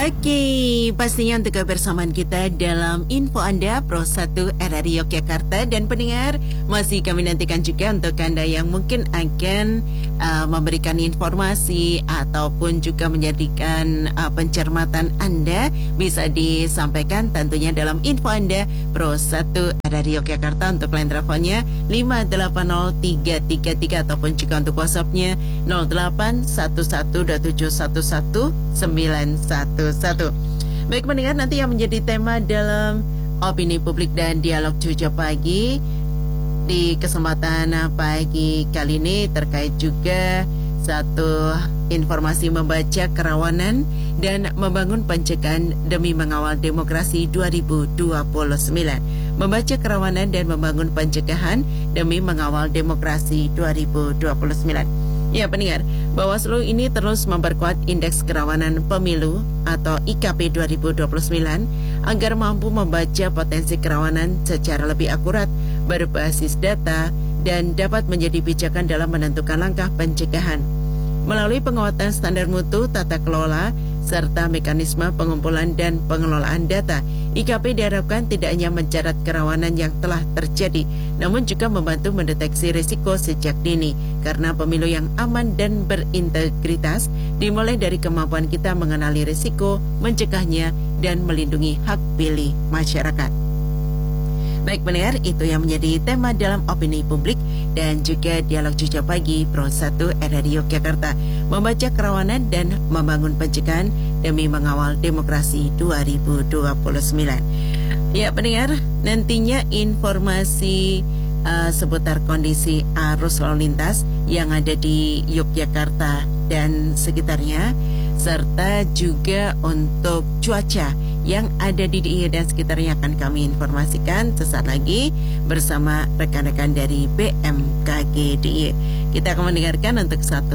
Oke, pastinya untuk kebersamaan kita dalam info Anda Pro 1 RRI Yogyakarta dan pendengar masih kami nantikan juga untuk Anda yang mungkin akan memberikan informasi ataupun juga menjadikan pencermatan Anda bisa disampaikan tentunya dalam info Anda Pro 1 RRI Yogyakarta untuk line teleponnya 580-333 ataupun juga untuk WhatsApp-nya 0811271191. Baik pendengar, nanti yang menjadi tema dalam opini publik dan dialog cuaca pagi di kesempatan pagi kali ini terkait juga satu informasi membaca kerawanan dan membangun pencegahan demi mengawal demokrasi 2029. Membaca kerawanan dan membangun pencegahan demi mengawal demokrasi 2029. Ya pendengar, Bawaslu ini terus memperkuat Indeks Kerawanan Pemilu atau IKP 2029 agar mampu membaca potensi kerawanan secara lebih akurat, berbasis data, dan dapat menjadi pijakan dalam menentukan langkah pencegahan. Melalui penguatan standar mutu, tata kelola, serta mekanisme pengumpulan dan pengelolaan data, IKP diharapkan tidak hanya mencatat kerawanan yang telah terjadi, namun juga membantu mendeteksi risiko sejak dini, karena pemilu yang aman dan berintegritas dimulai dari kemampuan kita mengenali risiko, mencegahnya, dan melindungi hak pilih masyarakat. Baik pendengar, itu yang menjadi tema dalam opini publik dan juga dialog cuaca pagi Pro 1 RRI Yogyakarta. Membaca kerawanan dan membangun pencegahan demi mengawal demokrasi 2029. Ya pendengar, nantinya informasi seputar kondisi arus lalu lintas yang ada di Yogyakarta dan sekitarnya, serta juga untuk cuaca yang ada di DIY dan sekitarnya akan kami informasikan sesaat lagi bersama rekan-rekan dari BMKG DIY. Kita akan mendengarkan untuk satu